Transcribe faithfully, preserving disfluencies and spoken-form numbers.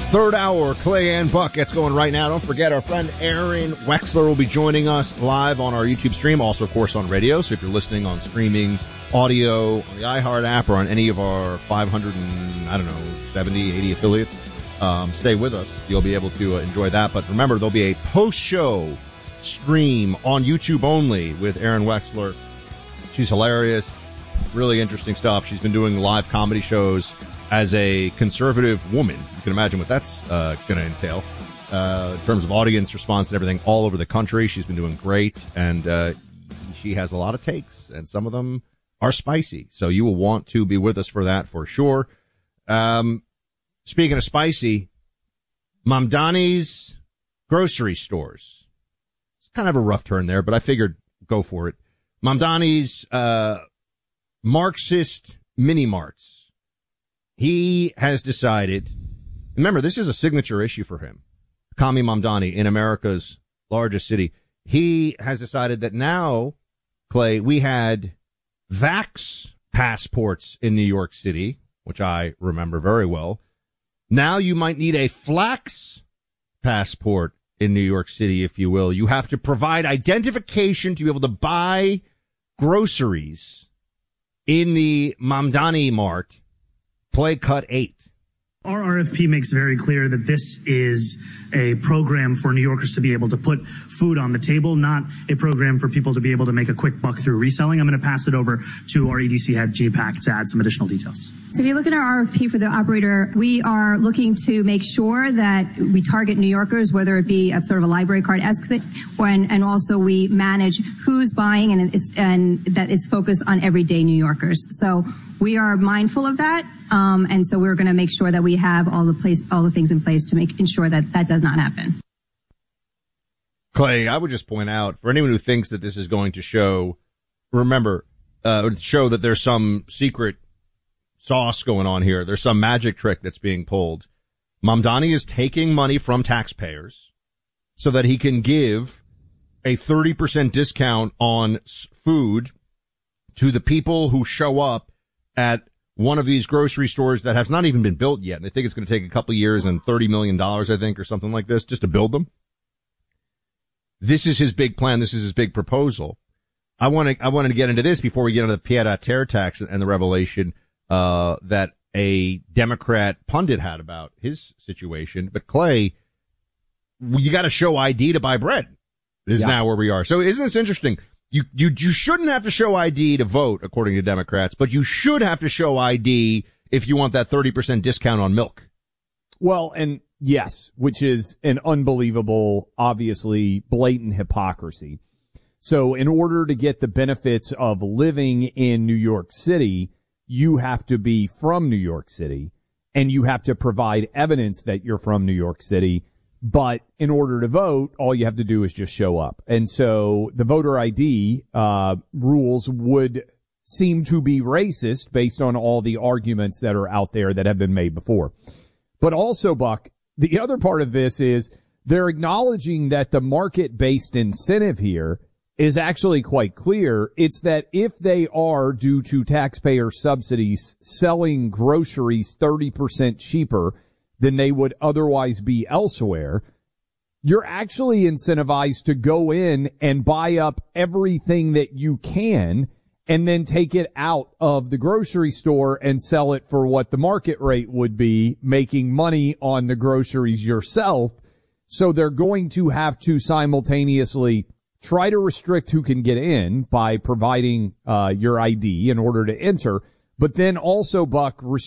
Third hour, Clay and Buck gets going right now. Don't forget, our friend Aaron Wexler will be joining us live on our YouTube stream, also, of course, on radio. So if you're listening on streaming audio on the iHeart app or on any of our five hundred and, I don't know, seventy, eighty affiliates, um, stay with us. You'll be able to uh, enjoy that. But remember, there'll be a post-show stream on YouTube only with Aaron Wexler. She's hilarious. Really interesting stuff. She's been doing live comedy shows as a conservative woman. You can imagine what that's uh, going to entail uh, in terms of audience response and everything all over the country. She's been doing great, and uh, she has a lot of takes, and some of them are spicy. So you will want to be with us for that for sure. Um, speaking of spicy, Mamdani's grocery stores. It's kind of a rough turn there, but I figured go for it. Mamdani's uh, Marxist mini-marts. He has decided, remember, this is a signature issue for him, Kami Mamdani, in America's largest city. He has decided that now, Clay, we had vax passports in New York City, which I remember very well. Now you might need a flax passport in New York City, if you will. You have to provide identification to be able to buy groceries in the Mamdani Mart. Play cut eight. Our R F P makes very clear that this is a program for New Yorkers to be able to put food on the table, not a program for people to be able to make a quick buck through reselling. I'm going to pass it over to our E D C head, J PAC, to add some additional details. So if you look at our R F P for the operator, we are looking to make sure that we target New Yorkers, whether it be at sort of a library card-esque thing, when, and also we manage who's buying, and, it's, and that is focused on everyday New Yorkers. So we are mindful of that, um, and so we're going to make sure that we have all the place, all the things in place to make ensure that that does not happen. Clay, I would just point out, for anyone who thinks that this is going to show, remember, uh, show that there's some secret sauce going on here. There's some magic trick that's being pulled. Mamdani is taking money from taxpayers so that he can give a thirty percent discount on food to the people who show up at one of these grocery stores that has not even been built yet. And they think it's going to take a couple of years and thirty million dollars, I think, or something like this, just to build them. This is his big plan. This is his big proposal. I want to, I wanted to get into this before we get into the pied-à-terre tax and the revelation, uh, that a Democrat pundit had about his situation. But Clay, you got to show I D to buy bread. This yeah. is now where we are. So isn't this interesting? You, you, you shouldn't have to show I D to vote, according to Democrats, but you should have to show I D if you want that thirty percent discount on milk. Well, and yes, which is an unbelievable, obviously blatant hypocrisy. So in order to get the benefits of living in New York City, you have to be from New York City, and you have to provide evidence that you're from New York City. But in order to vote, all you have to do is just show up. And so the voter I D uh rules would seem to be racist based on all the arguments that are out there that have been made before. But also, Buck, the other part of this is they're acknowledging that the market-based incentive here is actually quite clear. It's that if they are, due to taxpayer subsidies, selling groceries thirty percent cheaper than they would otherwise be elsewhere, you're actually incentivized to go in and buy up everything that you can and then take it out of the grocery store and sell it for what the market rate would be, making money on the groceries yourself. So they're going to have to simultaneously try to restrict who can get in by providing uh your I D in order to enter, but then also, Buck,